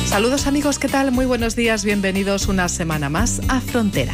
Saludos amigos, ¿qué tal? Muy buenos días, bienvenidos una semana más a Frontera.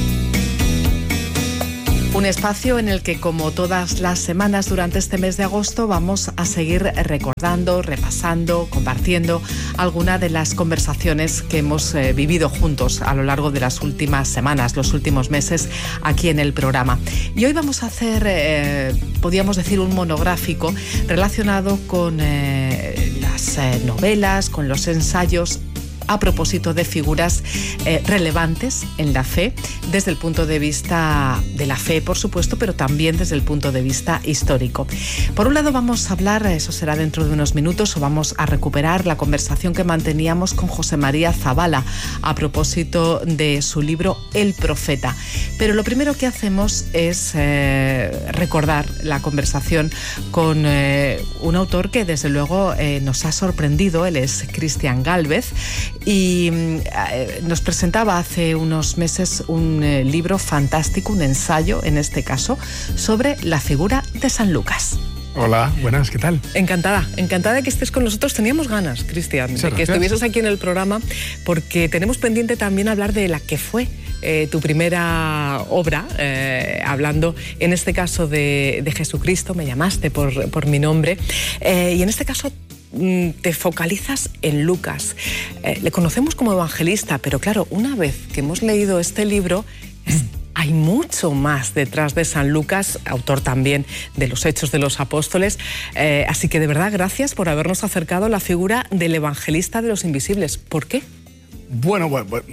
Un espacio en el que, como todas las semanas durante este mes de agosto, vamos a seguir recordando, repasando, compartiendo alguna de las conversaciones que hemos vivido juntos a lo largo de las últimas semanas, los últimos meses aquí en el programa. Y hoy vamos a hacer, podríamos decir, un monográfico relacionado con las novelas, con los ensayos, a propósito de figuras relevantes en la fe, desde el punto de vista de la fe, por supuesto, pero también desde el punto de vista histórico. Por un lado vamos a hablar, eso será dentro de unos minutos, o vamos a recuperar la conversación que manteníamos con José María Zabala a propósito de su libro El Profeta. Pero lo primero que hacemos es recordar la conversación con un autor que desde luego nos ha sorprendido. Él es Cristian Gálvez, y nos presentaba hace unos meses un libro fantástico, un ensayo en este caso, sobre la figura de San Lucas. Hola, buenas, ¿qué tal? Encantada de que estés con nosotros. Teníamos ganas, Cristian, de que estuvieses aquí en el programa, porque tenemos pendiente también hablar de la que fue tu primera obra, hablando en este caso de Jesucristo. Me llamaste por mi nombre, y en este caso te focalizas en Lucas. Le conocemos como evangelista, pero claro, una vez que hemos leído este libro, hay mucho más detrás de San Lucas, autor también de los Hechos de los Apóstoles. Así que de verdad, gracias por habernos acercado a la figura del evangelista de los invisibles. ¿Por qué? Bueno,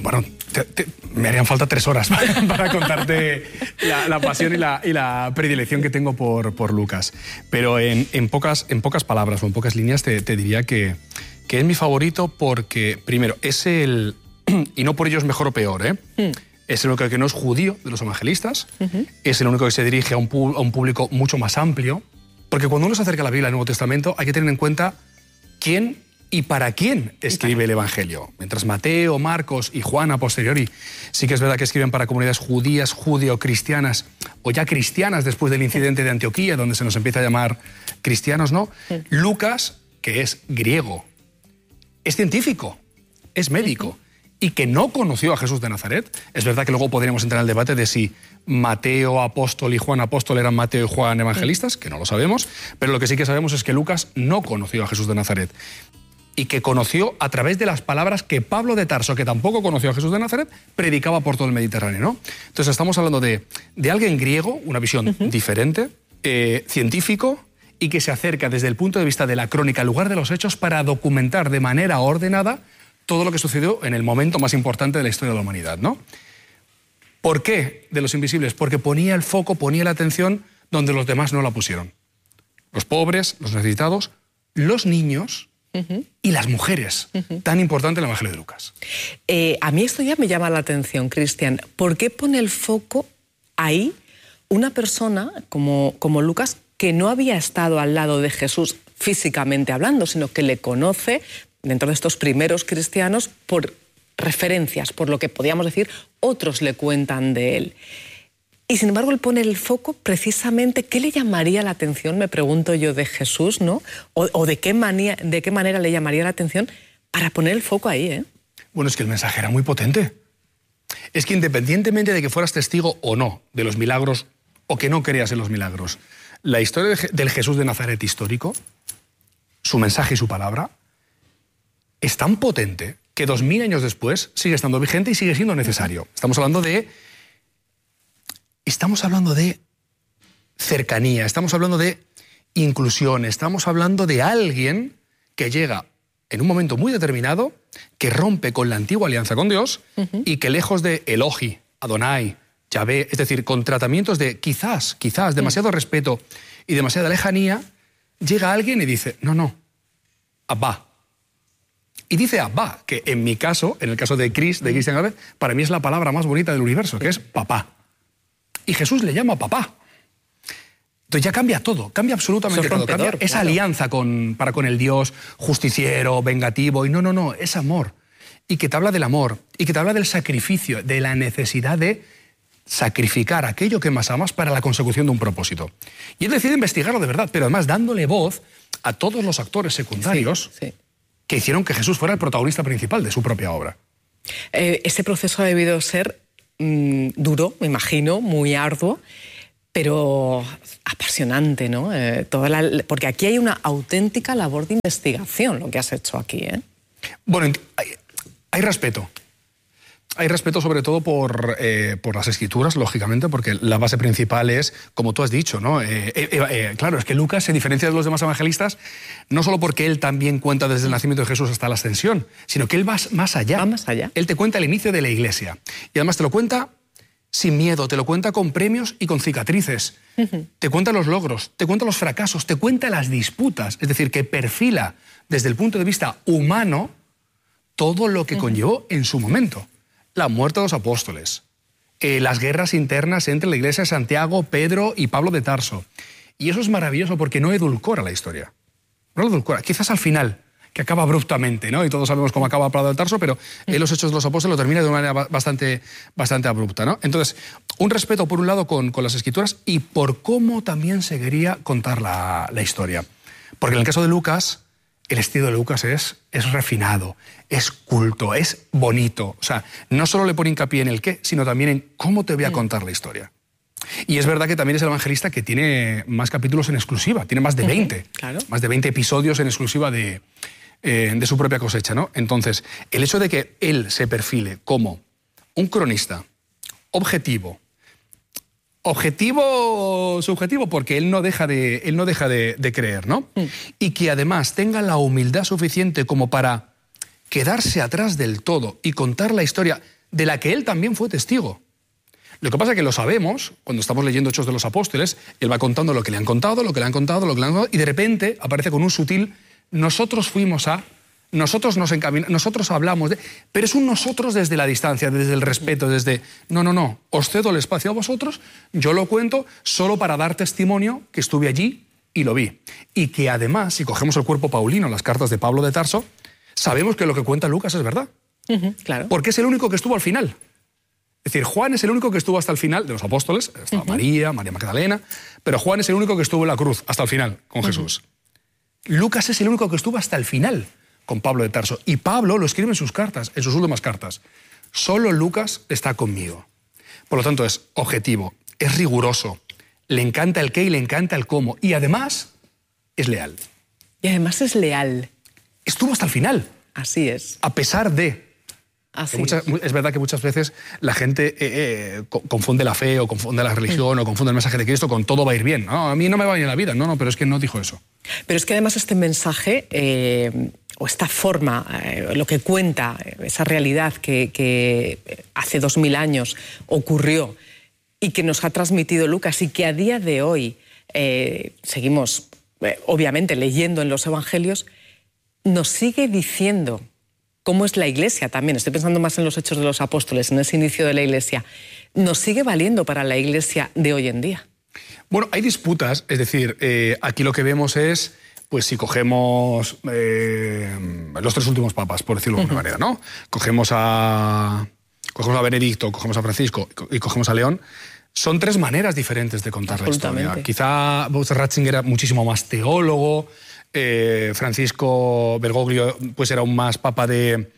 me harían falta 3 horas para contarte la pasión y la predilección que tengo por Lucas. Pero en pocas palabras o en pocas líneas te diría que es mi favorito porque, primero, es el... y no por ello es mejor o peor, es el único que no es judío de los evangelistas, es el único que se dirige a un público mucho más amplio, porque cuando uno se acerca a la Biblia, al Nuevo Testamento, hay que tener en cuenta quién y para quién escribe el Evangelio. Mientras Mateo, Marcos y Juan a posteriori sí que es verdad que escriben para comunidades judías, judeo-cristianas, o ya cristianas después del incidente de Antioquía, donde se nos empieza a llamar cristianos, ¿no? Lucas, que es griego, es científico, es médico, y que no conoció a Jesús de Nazaret. Es verdad que luego podríamos entrar en el debate de si Mateo apóstol y Juan apóstol eran Mateo y Juan evangelistas, que no lo sabemos, pero lo que sí que sabemos es que Lucas no conoció a Jesús de Nazaret, y que conoció a través de las palabras que Pablo de Tarso, que tampoco conoció a Jesús de Nazaret, predicaba por todo el Mediterráneo, ¿no? Entonces estamos hablando de alguien griego, una visión diferente, científico, y que se acerca desde el punto de vista de la crónica al lugar de los hechos para documentar de manera ordenada todo lo que sucedió en el momento más importante de la historia de la humanidad, ¿no? ¿Por qué de los invisibles? Porque ponía el foco, ponía la atención donde los demás no la pusieron. Los pobres, los necesitados, los niños y las mujeres. Tan importante el Evangelio de Lucas. A mí esto ya me llama la atención, Cristian. ¿Por qué pone el foco ahí una persona como Lucas, que no había estado al lado de Jesús físicamente hablando, sino que le conoce dentro de estos primeros cristianos por referencias, por lo que podíamos decir otros le cuentan de él? Y sin embargo él pone el foco precisamente, ¿qué le llamaría la atención, me pregunto yo, de Jesús, ¿no? O de qué manera le llamaría la atención para poner el foco ahí, ¿eh? Bueno, es que el mensaje era muy potente. Es que independientemente de que fueras testigo o no de los milagros, o que no creas en los milagros, la historia del Jesús de Nazaret histórico, su mensaje y su palabra, es tan potente que 2000 años después sigue estando vigente y sigue siendo necesario. Estamos hablando de cercanía, estamos hablando de inclusión, estamos hablando de alguien que llega en un momento muy determinado, que rompe con la antigua alianza con Dios y que lejos de Elohi, Adonai, Yahvé, es decir, con tratamientos de quizás demasiado respeto y demasiada lejanía, llega alguien y dice, no, Abba. Y dice Abba, que en mi caso, en el caso de Cristian Gálvez, para mí es la palabra más bonita del universo, que es papá. Y Jesús le llama papá. Entonces ya cambia todo, cambia absolutamente todo. Cambia esa alianza para con el Dios justiciero, vengativo, y no, es amor. Y que te habla del amor, y que te habla del sacrificio, de la necesidad de sacrificar aquello que más amas para la consecución de un propósito. Y él decide investigarlo de verdad, pero además dándole voz a todos los actores secundarios que hicieron que Jesús fuera el protagonista principal de su propia obra. Ese proceso ha debido ser duro, me imagino, muy arduo, pero apasionante, ¿no? Porque aquí hay una auténtica labor de investigación, lo que has hecho aquí, ¿eh? Bueno, hay respeto. Hay respeto sobre todo por las escrituras, lógicamente, porque la base principal es, como tú has dicho, ¿no? Claro, es que Lucas se diferencia de los demás evangelistas no solo porque él también cuenta desde el nacimiento de Jesús hasta la ascensión, sino que él va más allá. Va más allá. Él te cuenta el inicio de la Iglesia. Y además te lo cuenta sin miedo, te lo cuenta con premios y con cicatrices. Te cuenta los logros, te cuenta los fracasos, te cuenta las disputas. Es decir, que perfila desde el punto de vista humano todo lo que conllevó en su momento. La muerte de los apóstoles, las guerras internas entre la iglesia de Santiago, Pedro y Pablo de Tarso. Y eso es maravilloso porque no edulcora la historia. No la edulcora. Quizás al final, que acaba abruptamente, ¿no? Y todos sabemos cómo acaba Pablo de Tarso, pero en los Hechos de los Apóstoles lo termina de una manera bastante abrupta, ¿no? Entonces, un respeto por un lado con las escrituras y por cómo también se quería contar la historia. Porque en el caso de Lucas, el estilo de Lucas es refinado, es culto, es bonito. O sea, no solo le pone hincapié en el qué, sino también en cómo te voy a contar la historia. Y es verdad que también es el evangelista que tiene más capítulos en exclusiva, tiene más de 20. Claro. Más de 20 episodios en exclusiva de su propia cosecha, ¿no? Entonces, el hecho de que él se perfile como un cronista objetivo, subjetivo, porque él no deja de creer, ¿no? Y que además tenga la humildad suficiente como para quedarse atrás del todo y contar la historia de la que él también fue testigo. Lo que pasa es que lo sabemos, cuando estamos leyendo Hechos de los Apóstoles, él va contando lo que le han contado, y de repente aparece con un sutil, nosotros fuimos a... Nosotros nos encaminamos, nosotros hablamos de... Pero es un nosotros desde la distancia, desde el respeto, desde... No, os cedo el espacio a vosotros, yo lo cuento solo para dar testimonio que estuve allí y lo vi. Y que además, si cogemos el cuerpo paulino, las cartas de Pablo de Tarso, sabemos que lo que cuenta Lucas es verdad. Claro. Porque es el único que estuvo al final. Es decir, Juan es el único que estuvo hasta el final de los apóstoles, estaba María Magdalena, pero Juan es el único que estuvo en la cruz hasta el final con Jesús. Lucas es el único que estuvo hasta el final con Pablo de Tarso. Y Pablo lo escribe en sus cartas, en sus últimas cartas. Solo Lucas está conmigo. Por lo tanto, es objetivo, es riguroso, le encanta el qué y le encanta el cómo. Y además, es leal. Y además es leal. Estuvo hasta el final. Así es. A pesar de... Es verdad que muchas veces la gente confunde la fe o confunde la religión o confunde el mensaje de Cristo con todo va a ir bien. No, a mí no me va bien la vida. No, pero es que no dijo eso. Pero es que además este mensaje... o esta forma, lo que cuenta, esa realidad que hace 2000 años ocurrió y que nos ha transmitido Lucas y que a día de hoy seguimos, obviamente, leyendo en los Evangelios, nos sigue diciendo cómo es la Iglesia también. Estoy pensando más en los Hechos de los Apóstoles, en ese inicio de la Iglesia. ¿Nos sigue valiendo para la Iglesia de hoy en día? Bueno, hay disputas, es decir, aquí lo que vemos es... Pues si cogemos los tres últimos papas, por decirlo de alguna manera, ¿no? Cogemos a Benedicto, cogemos a Francisco y cogemos a León, son tres maneras diferentes de contar la historia. Quizá Ratzinger era muchísimo más teólogo, Francisco Bergoglio pues era un más papa de...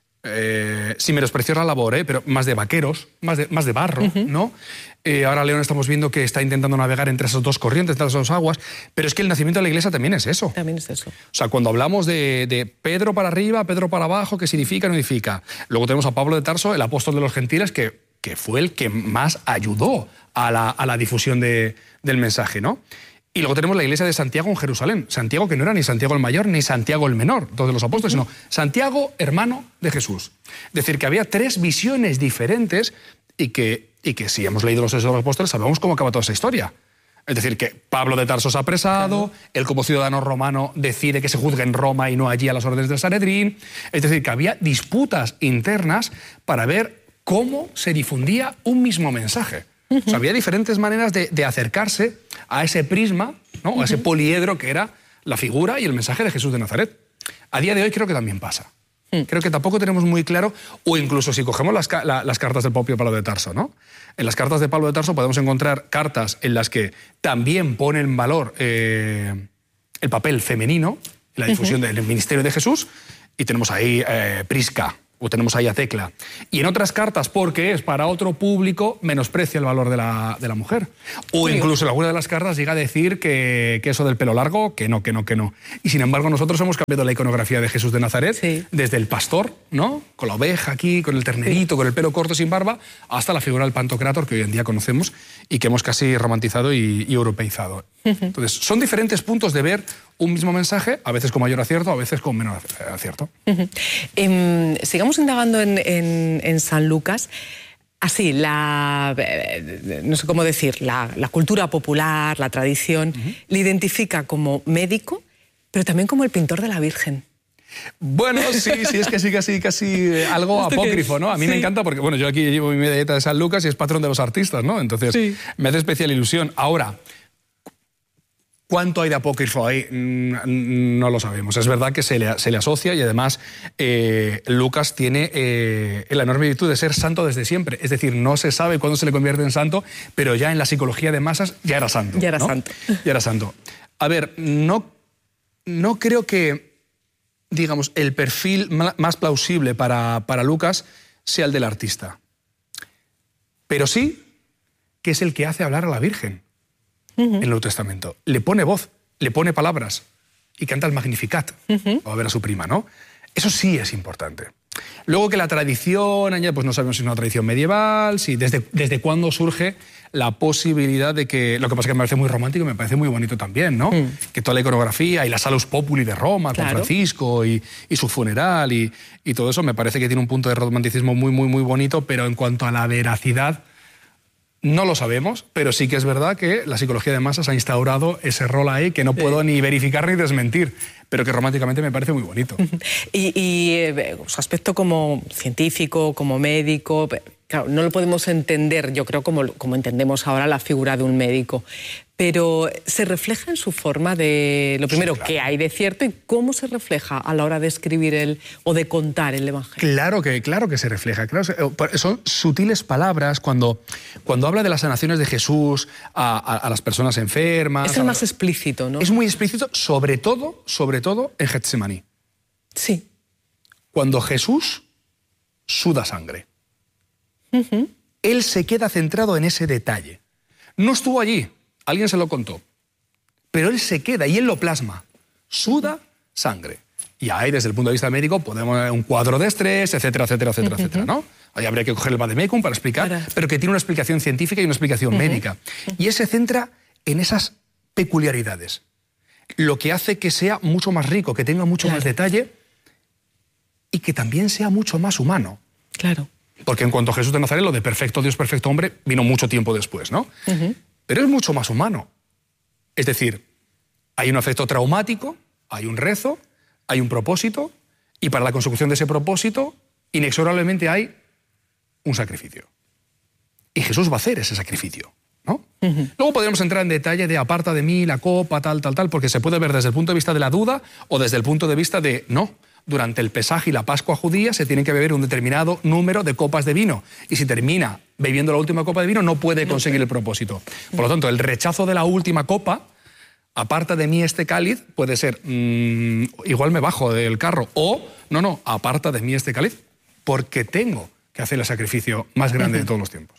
sin menospreciar la labor, pero más de vaqueros, más de barro, ¿no? Ahora León estamos viendo que está intentando navegar entre esas dos corrientes, entre esas dos aguas, pero es que el nacimiento de la Iglesia también es eso. También es eso. O sea, cuando hablamos de Pedro para arriba, Pedro para abajo, ¿qué significa, no significa? Luego tenemos a Pablo de Tarso, el apóstol de los gentiles, que fue el que más ayudó a la difusión del mensaje, ¿no? Y luego tenemos la iglesia de Santiago en Jerusalén. Santiago que no era ni Santiago el mayor ni Santiago el menor, dos de los apóstoles, sino Santiago, hermano de Jesús. Es decir, que había tres visiones diferentes y que si hemos leído los Hechos de los Apóstoles sabemos cómo acaba toda esa historia. Es decir, que Pablo de Tarso es apresado, claro. Él como ciudadano romano decide que se juzgue en Roma y no allí a las órdenes del Sanedrín. Es decir, que había disputas internas para ver cómo se difundía un mismo mensaje. O sea, había diferentes maneras de acercarse a ese prisma, ¿no? A ese poliedro que era la figura y el mensaje de Jesús de Nazaret. A día de hoy creo que también pasa. Creo que tampoco tenemos muy claro, o incluso si cogemos las cartas del propio Pablo de Tarso, ¿no? En las cartas de Pablo de Tarso podemos encontrar cartas en las que también pone en valor el papel femenino, la difusión del ministerio de Jesús, y tenemos ahí Prisca, o tenemos ahí a Tecla. Y en otras cartas, porque es para otro público, menosprecia el valor de la mujer. O incluso en alguna de las cartas llega a decir que eso del pelo largo, que no. Y sin embargo, nosotros hemos cambiado la iconografía de Jesús de Nazaret, desde el pastor, ¿no? Con la oveja aquí, con el ternerito, con el pelo corto sin barba, hasta la figura del Pantocrátor, que hoy en día conocemos y que hemos casi romantizado y europeizado. Entonces, son diferentes puntos de ver un mismo mensaje, a veces con mayor acierto, a veces con menor acierto. Sigamos indagando en San Lucas. Así, no sé cómo decir, la cultura popular, la tradición, le identifica como médico, pero también como el pintor de la Virgen. Bueno, sí, es que casi algo apócrifo, ¿no? A mí me encanta porque, bueno, yo aquí llevo mi medalleta de San Lucas y es patrón de los artistas, ¿no? Entonces, me hace especial ilusión. Ahora, ¿cuánto hay de apócrifo ahí? No lo sabemos. Es verdad que se le asocia y además Lucas tiene la enorme virtud de ser santo desde siempre. Es decir, no se sabe cuándo se le convierte en santo, pero ya en la psicología de masas ya era santo. Ya era santo. A ver, no creo que, digamos, el perfil más plausible para Lucas sea el del artista. Pero sí que es el que hace hablar a la Virgen. En el Nuevo Testamento. Le pone voz, le pone palabras y canta el Magnificat. Va a ver a su prima, ¿no? Eso sí es importante. Luego que la tradición, pues no sabemos si es una tradición medieval, si desde cuándo surge la posibilidad de que... Lo que pasa es que me parece muy romántico y me parece muy bonito también, ¿no? Que toda la iconografía y la Salus Populi de Roma, con Francisco y su funeral y todo eso me parece que tiene un punto de romanticismo muy, muy, muy bonito, pero en cuanto a la veracidad... No lo sabemos, pero sí que es verdad que la psicología de masas ha instaurado ese rol ahí que no puedo ni verificar ni desmentir, pero que románticamente me parece muy bonito. Y su aspecto como científico, como médico, claro, no lo podemos entender, yo creo, como entendemos ahora la figura de un médico, pero se refleja en su forma de, lo primero, qué hay de cierto y cómo se refleja a la hora de escribir o de contar el Evangelio. Claro que se refleja. Son sutiles palabras cuando habla de las sanaciones de Jesús a las personas enfermas. Es el más explícito, ¿no? Es muy explícito, sobre todo en Getsemaní. Sí. Cuando Jesús suda sangre. Él se queda centrado en ese detalle. No estuvo allí. Alguien se lo contó. Pero él se queda y él lo plasma. Suda sangre. Y ahí, desde el punto de vista médico, podemos ver un cuadro de estrés, etcétera, ¿no? Ahí habría que coger el vademecum para explicar, pero que tiene una explicación científica y una explicación médica. Y él se centra en esas peculiaridades. Lo que hace que sea mucho más rico, que tenga mucho más detalle y que también sea mucho más humano. Claro. Porque en cuanto a Jesús de Nazaret, lo de perfecto Dios, perfecto hombre, vino mucho tiempo después, ¿no? Pero es mucho más humano. Es decir, hay un efecto traumático, hay un rezo, hay un propósito, y para la consecución de ese propósito, inexorablemente hay un sacrificio. Y Jesús va a hacer ese sacrificio, ¿no? Luego podríamos entrar en detalle de aparta de mí la copa, tal, porque se puede ver desde el punto de vista de la duda o desde el punto de vista de, no, durante el Pesaj y la Pascua judía se tienen que beber un determinado número de copas de vino. Y si termina bebiendo la última copa de vino, no puede conseguir el propósito. Por lo tanto, el rechazo de la última copa, aparta de mí este cáliz, puede ser, igual me bajo del carro, o, no, aparta de mí este cáliz, porque tengo que hacer el sacrificio más grande de todos los tiempos.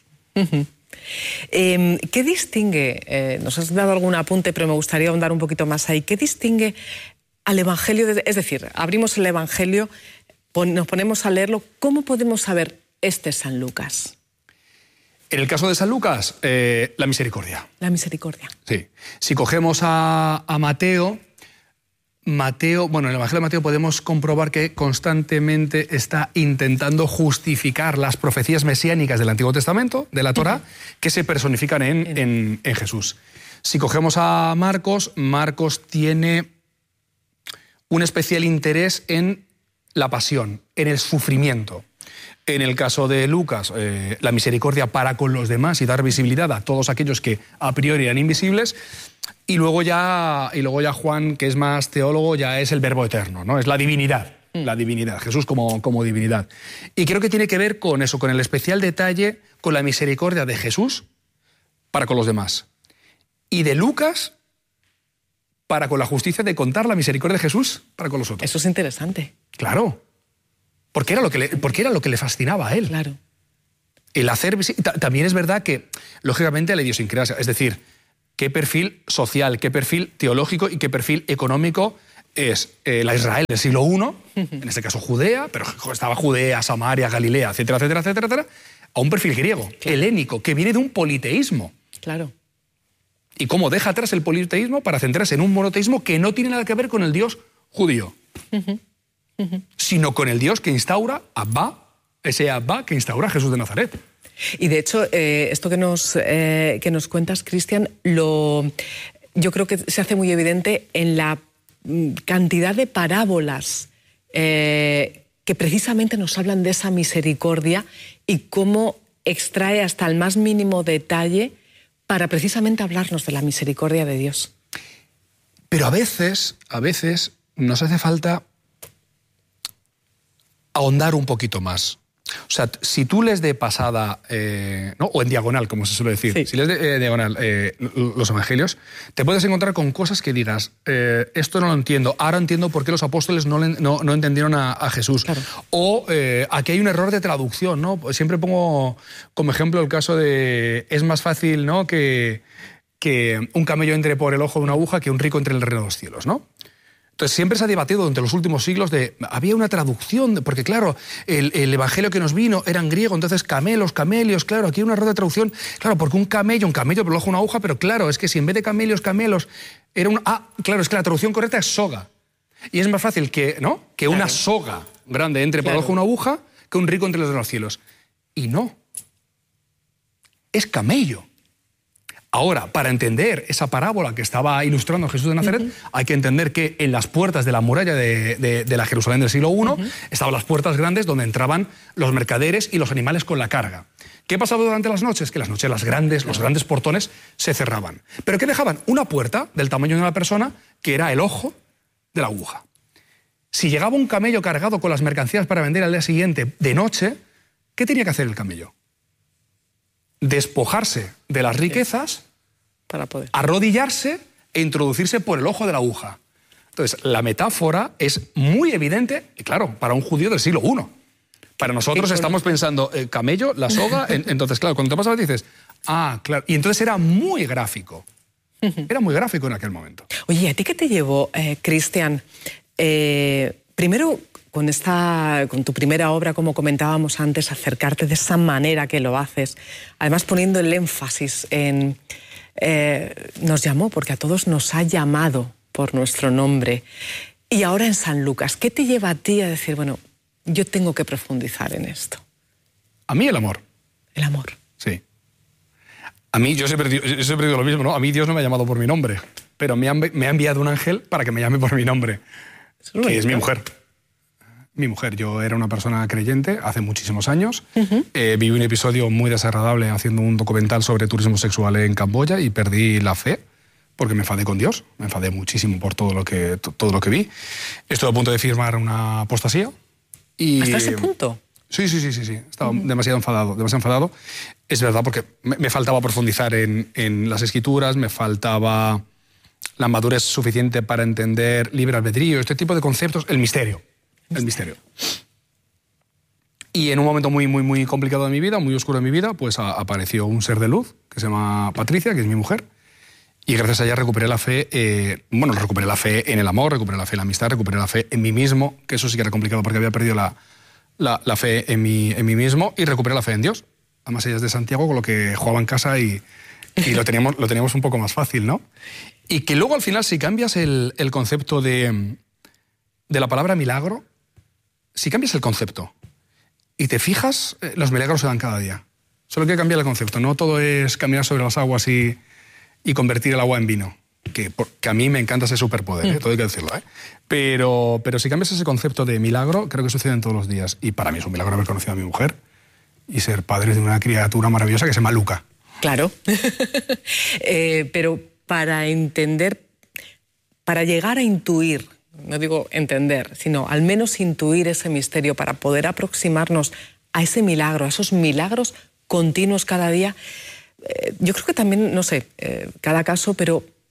¿Qué distingue, nos has dado algún apunte, pero me gustaría ahondar un poquito más ahí, qué distingue al Evangelio? Es decir, abrimos el Evangelio, nos ponemos a leerlo, ¿cómo podemos saber este es San Lucas? En el caso de San Lucas, la misericordia. La misericordia. Sí. Si cogemos a Mateo, bueno, en el Evangelio de Mateo podemos comprobar que constantemente está intentando justificar las profecías mesiánicas del Antiguo Testamento, de la Torá, que se personifican en Jesús. Si cogemos a Marcos, Marcos tiene un especial interés en la pasión, en el sufrimiento. En el caso de Lucas, la misericordia para con los demás y dar visibilidad a todos aquellos que a priori eran invisibles. Y luego ya Juan, que es más teólogo, ya es el verbo eterno, ¿no? Es la divinidad, Jesús como divinidad. Y creo que tiene que ver con eso, con el especial detalle, con la misericordia de Jesús para con los demás. Y de Lucas para con la justicia de contar la misericordia de Jesús para con los otros. Eso es interesante. Claro. Porque era lo que le fascinaba a él. Claro. El hacer... También es verdad que, lógicamente, la idiosincrasia, es decir, qué perfil social, qué perfil teológico y qué perfil económico es la Israel del siglo I, en este caso Judea, pero estaba Judea, Samaria, Galilea, etcétera, etcétera, etcétera, etcétera, a un perfil griego, helénico, que viene de un politeísmo. Claro. Y cómo deja atrás el politeísmo para centrarse en un monoteísmo que no tiene nada que ver con el Dios judío, sino con el Dios que instaura Abba, ese Abba que instaura a Jesús de Nazaret. Y de hecho, esto que nos cuentas, Cristian, yo creo que se hace muy evidente en la cantidad de parábolas que precisamente nos hablan de esa misericordia y cómo extrae hasta el más mínimo detalle para precisamente hablarnos de la misericordia de Dios. Pero a veces nos hace falta ahondar un poquito más. O sea, si tú lees de pasada, ¿no? O en diagonal, como se suele decir, si lees de diagonal los evangelios, te puedes encontrar con cosas que digas, esto no lo entiendo, ahora entiendo por qué los apóstoles no entendieron a Jesús. Claro. O aquí hay un error de traducción, ¿no? Siempre pongo como ejemplo el caso de, es más fácil, ¿no?, que un camello entre por el ojo de una aguja que un rico entre el reino de los cielos, ¿no? Entonces siempre se ha debatido durante los últimos siglos había una traducción, porque claro, el evangelio que nos vino era en griego, entonces camelios, claro, aquí hay un error de traducción, claro, porque un camello por el ojo de una aguja, pero claro, es que si en vez de camelos, era claro, es que la traducción correcta es soga. Y es más fácil que una soga grande entre por el ojo de una aguja que un rico entre los cielos. Y no. Es camello. Ahora, para entender esa parábola que estaba ilustrando Jesús de Nazaret, hay que entender que en las puertas de la muralla de la Jerusalén del siglo I estaban las puertas grandes donde entraban los mercaderes y los animales con la carga. ¿Qué pasaba durante las noches? Que las noches los grandes portones se cerraban. ¿Pero qué dejaban? Una puerta del tamaño de una persona que era el ojo de la aguja. Si llegaba un camello cargado con las mercancías para vender al día siguiente de noche, ¿qué tenía que hacer el camello? Despojarse de las riquezas para poder arrodillarse e introducirse por el ojo de la aguja. Entonces, la metáfora es muy evidente, y claro, para un judío del siglo I. Para nosotros estamos pensando, camello, la soga, entonces, claro, cuando te pasas dices, claro, y entonces era muy gráfico. Era muy gráfico en aquel momento. Oye, ¿a ti qué te llevó, Cristian? Primero, con tu primera obra, como comentábamos antes, acercarte de esa manera que lo haces, además poniendo el énfasis en... nos llamó, porque a todos nos ha llamado por nuestro nombre. Y ahora en San Lucas, ¿qué te lleva a ti a decir, bueno, yo tengo que profundizar en esto? A mí el amor. El amor. Sí. A mí, yo siempre digo lo mismo, ¿no? A mí Dios no me ha llamado por mi nombre, pero me ha enviado un ángel para que me llame por mi nombre, que es mi mujer. Mi mujer, yo era una persona creyente hace muchísimos años. Viví un episodio muy desagradable haciendo un documental sobre turismo sexual en Camboya y perdí la fe porque me enfadé con Dios. Me enfadé muchísimo por todo lo que vi. Estuve a punto de firmar una apostasía. ¿Hasta ese punto? Sí. Estaba demasiado enfadado. Es verdad, porque me faltaba profundizar en las escrituras, me faltaba la madurez suficiente para entender libre albedrío, este tipo de conceptos, el misterio. Y en un momento muy, muy, muy complicado de mi vida, muy oscuro de mi vida, pues apareció un ser de luz que se llama Patricia, que es mi mujer, y gracias a ella recuperé la fe, recuperé la fe en el amor, recuperé la fe en la amistad, recuperé la fe en mí mismo, que eso sí que era complicado porque había perdido la fe en mí mismo, y recuperé la fe en Dios. Además ella es de Santiago, con lo que jugaba en casa y lo teníamos un poco más fácil, ¿no? Y que luego al final, si cambias el concepto de la palabra milagro, si cambias el concepto y te fijas, los milagros se dan cada día. Solo hay que cambiar el concepto. No todo es caminar sobre las aguas y convertir el agua en vino. Que a mí me encanta ese superpoder, todo hay que decirlo. Pero si cambias ese concepto de milagro, creo que suceden todos los días. Y para mí es un milagro haber conocido a mi mujer y ser padre de una criatura maravillosa que se llama Luca. Claro. Pero para entender, para llegar a intuir, no digo entender, sino al menos intuir ese misterio para poder aproximarnos a ese milagro, a esos milagros continuos cada día. Yo creo que también, no sé, cada caso, pero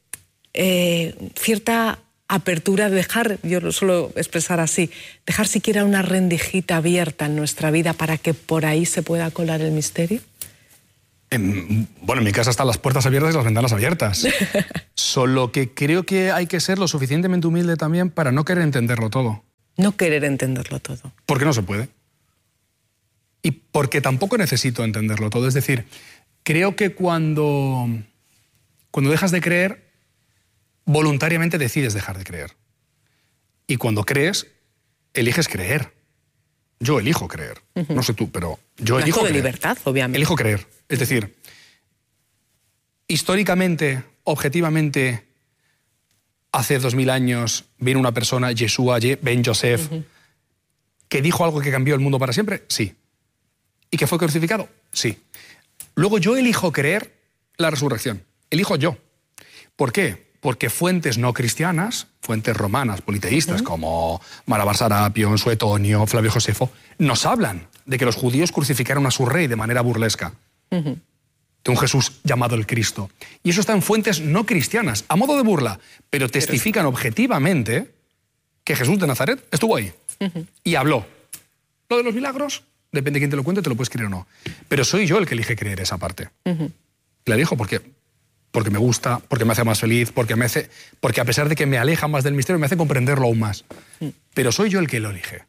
cierta apertura de dejar, yo lo suelo expresar así, dejar siquiera una rendijita abierta en nuestra vida para que por ahí se pueda colar el misterio? Bueno, en mi casa están las puertas abiertas y las ventanas abiertas. Solo que creo que hay que ser lo suficientemente humilde también para no querer entenderlo todo. No querer entenderlo todo. Porque no se puede. Y porque tampoco necesito entenderlo todo. Es decir, creo que cuando dejas de creer, voluntariamente decides dejar de creer. Y cuando crees, eliges creer. Yo elijo creer. No sé tú, pero yo elijo creer. De libertad, obviamente. Elijo creer. Es decir, históricamente, objetivamente, hace 2000 años vino una persona, Yeshua ben Yosef, que dijo algo que cambió el mundo para siempre. Sí. ¿Y que fue crucificado? Sí. Luego yo elijo creer la resurrección. Elijo yo. ¿Por qué? Porque fuentes no cristianas, fuentes romanas, politeístas, como Malabar Serapion, Suetonio, Flavio Josefo, nos hablan de que los judíos crucificaron a su rey de manera burlesca. De un Jesús llamado el Cristo. Y eso está en fuentes no cristianas, a modo de burla, pero testifican objetivamente que Jesús de Nazaret estuvo ahí y habló. Lo de los milagros, depende de quién te lo cuente, te lo puedes creer o no. Pero soy yo el que elige creer esa parte. La elijo porque me gusta, porque me hace más feliz, porque a pesar de que me aleja más del misterio, me hace comprenderlo aún más. Pero soy yo el que lo elige.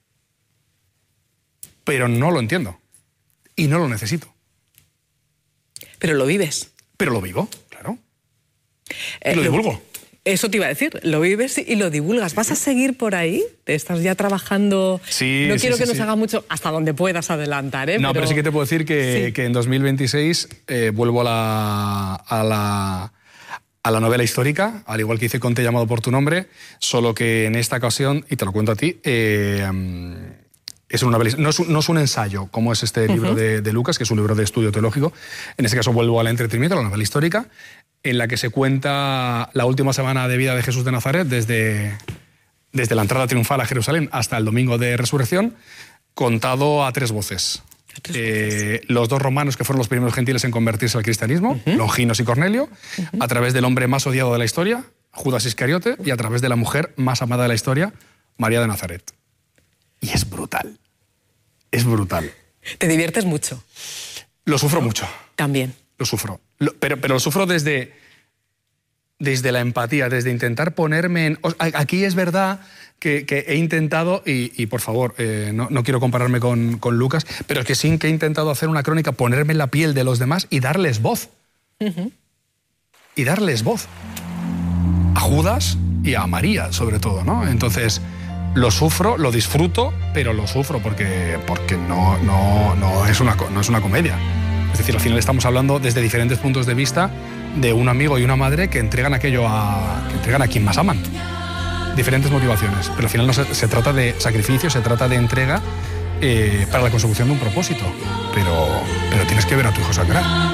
Pero no lo entiendo. Y no lo necesito. Pero lo vives. Pero lo vivo, claro. Y lo divulgo. Eso te iba a decir, lo vives y lo divulgas. ¿Vas a seguir por ahí? ¿Te estás ya trabajando? Sí. No quiero que nos haga mucho, hasta donde puedas adelantar, ¿eh? No, pero sí que te puedo decir que en 2026 vuelvo a la novela histórica, al igual que hice con Te he llamado por tu nombre, solo que en esta ocasión, y te lo cuento a ti, es una novela, no es un ensayo, como es este libro de Lucas, que es un libro de estudio teológico. En este caso vuelvo al entretenimiento, a la novela histórica, en la que se cuenta la última semana de vida de Jesús de Nazaret, desde la entrada triunfal a Jerusalén hasta el domingo de resurrección, contado a tres voces. Los dos romanos que fueron los primeros gentiles en convertirse al cristianismo, Longinos y Cornelio, a través del hombre más odiado de la historia, Judas Iscariote, y a través de la mujer más amada de la historia, María de Nazaret. Y es brutal. Es brutal. ¿Te diviertes mucho? Lo sufro mucho. También. Lo sufro. Pero lo sufro desde la empatía, desde intentar ponerme en... Aquí es verdad que he intentado, y por favor, no quiero compararme con Lucas, pero es que sí que he intentado hacer una crónica, ponerme en la piel de los demás y darles voz. Y darles voz. A Judas y a María, sobre todo, ¿no? Entonces, lo sufro, lo disfruto, pero lo sufro porque no es una comedia. Es decir, al final estamos hablando desde diferentes puntos de vista de un amigo y una madre que entregan a quien más aman. Diferentes motivaciones, pero al final no se trata de sacrificio, se trata de entrega para la consecución de un propósito. Pero tienes que ver a tu hijo sangrar.